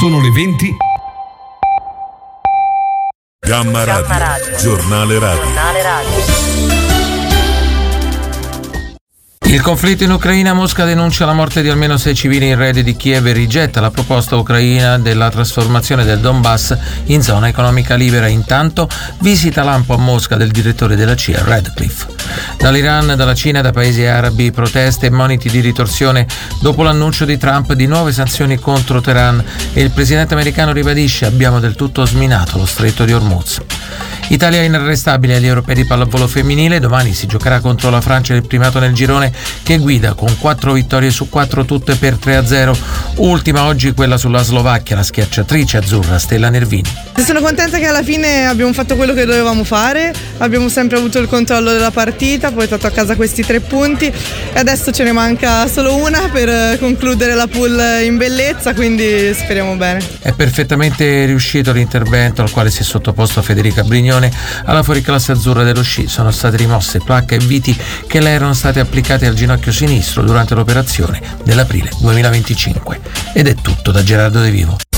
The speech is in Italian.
Sono le 20. Gamma Radio. Giornale radio. Il conflitto in Ucraina. Mosca denuncia la morte di almeno 6 civili in rete di Kiev e rigetta la proposta ucraina della trasformazione del Donbass in zona economica libera. Intanto visita lampo a Mosca del direttore della CIA Radcliffe. Dall'Iran, dalla Cina e da paesi arabi proteste e moniti di ritorsione dopo l'annuncio di Trump di nuove sanzioni contro Teheran, e il presidente americano ribadisce: abbiamo del tutto sminato lo stretto di Hormuz. Italia inarrestabile agli europei di pallavolo femminile. Domani si giocherà contro la Francia il primato nel girone, che guida con 4 vittorie su 4, tutte per 3-0. Ultima oggi quella sulla Slovacchia, la schiacciatrice azzurra Stella Nervini. Sono contenta che alla fine abbiamo fatto quello che dovevamo fare, abbiamo sempre avuto il controllo della partita, portato a casa questi 3 punti e adesso ce ne manca solo una per concludere la pool in bellezza, quindi speriamo bene. È perfettamente riuscito l'intervento al quale si è sottoposto Federica Brignone alla fuoriclasse azzurra dello sci. Sono state rimosse placca e viti che le erano state applicate al ginocchio sinistro durante l'operazione dell'aprile 2025. Ed è tutto da Gerardo De Vivo.